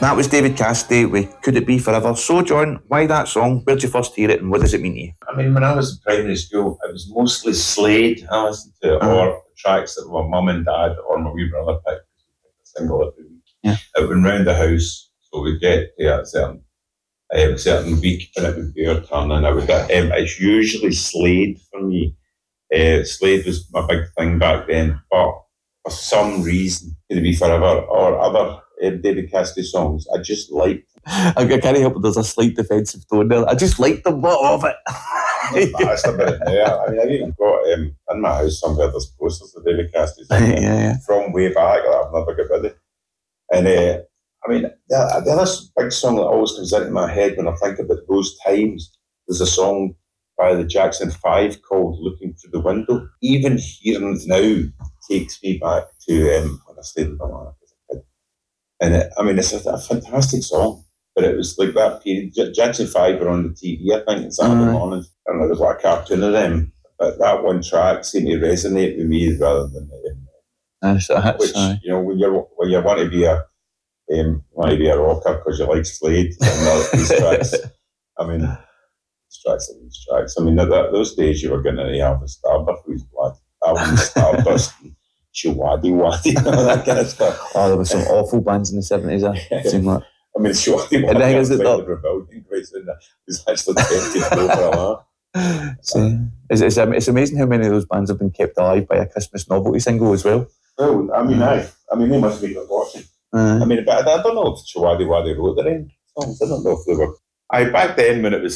That was David Cassidy with Could It Be Forever. So, John, why that song? Where'd you first hear it and what does it mean to you? I mean, when I was in primary school, it was mostly Slade I listened to, or tracks that my mum and dad or my wee brother picked. A single every week. Yeah. It went round the house, so we'd get to a certain week when it would be our turn, and I would get, it's usually Slade for me. Slade was my big thing back then, but for some reason, Could It Be Forever or other David Cassidy songs, I just liked them. I can't help it, there's a slight defensive tone there. I just liked them, what of it? I'm embarrassed about it now. I mean, I've even got in my house somewhere there's posters of David Cassidy songs from way back that I've never got rid of. And I mean, the other big song that always comes into my head when I think about those times was a song by the Jackson 5 called Looking Through the Window. Even hearing it now takes me back to when I stayed in Vermont as a kid. And I mean, it's a fantastic song, but it was like that period. Jackson 5 were on the TV, I think, on Saturday morning. I don't know, there's like a cartoon of them, but that one track seemed to resonate with me rather than which, you know, when you want to be a rocker because you like Slade and these tracks. I mean, these tracks. I mean, those days you were getting into Elvis Starbuck, who's Black Album Starburst, and Shawadi Wadi, and all that kind of stuff. Oh, there were some awful bands in the 70s. It seemed like. I mean, Shawadi Wadi was the rebellion grace, and it was actually 20 for a laugh. It's amazing how many of those bands have been kept alive by a Christmas novelty single as well. Well, I mean, they must be watching. I mean, but I don't know if Shawadi Wadi wrote their own songs. I don't know if they were. Back then when it was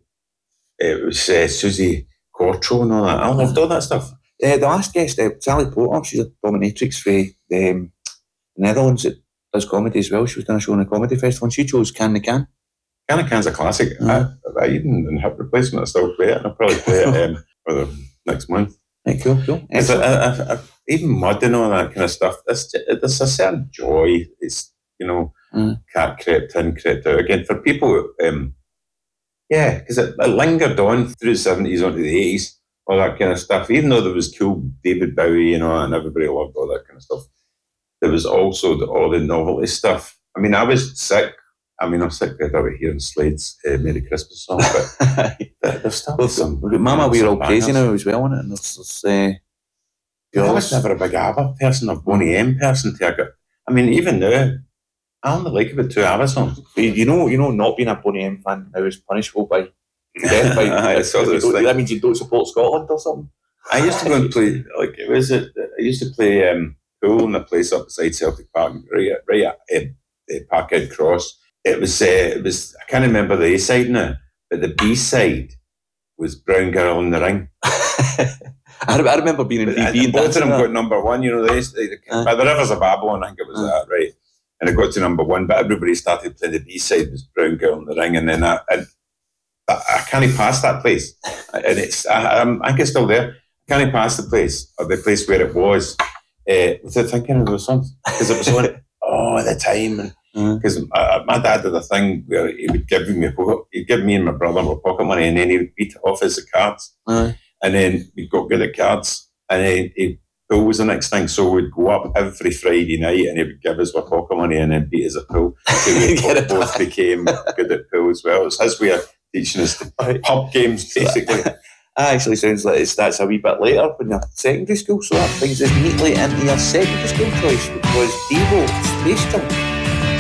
Susie Quattro and all that, I loved all that stuff. The last guest, Sally Porter, she's a dominatrix for the Netherlands that does comedy as well. She was doing a show on a comedy festival and she chose Can the Can. Can the Can's a classic. I even in hip replacement I still play it, and I'll probably play it for the next month. Right, cool. Even mud and all that kind of stuff, there's a certain joy. It's, you know, cat crept in, crept out. Again, for people, because it lingered on through the 70s onto the 80s, all that kind of stuff. Even though there was cool David Bowie, you know, and everybody loved all that kind of stuff, there was also all the novelty stuff. I mean, I was sick. I'm sick of hearing Slade's Merry Christmas song, but there's still some. Mama, we're all crazy now as well, isn't it? I was never a big ABBA person or Boney M person. I mean, even now, I only like about 2 ABBA songs. You know, not being a Boney M fan now is punishable by death. That means you don't support Scotland or something. I used to go and play, I used to play pool in a place up beside Celtic Park, right at Parkhead Cross. It was, I can't remember the A side now, but the B side was Brown Girl in the Ring. I remember being in BB and both of them got number one, you know, by the Rivers of Babylon, I think it was that, right? And it got to number one, but everybody started playing the B side was Brown Girl in the Ring, and then I can't pass that place, and it's I think it's still there. I can't pass the place or the place where it was without thinking of those songs because it was on all the time. Because my dad did a thing where he would give me and my brother my pocket money, and then he would beat it off as the cards, and then we got good at cards, and then pool was the next thing. So we'd go up every Friday night, and he would give us our pocket money, and then beat us at pool. So we both became good at pool as well. It's his way of teaching us the pub games, basically. That actually sounds like it starts a wee bit later when you're secondary school, so that brings us neatly into your secondary school choice, which was Devo, Space Jump.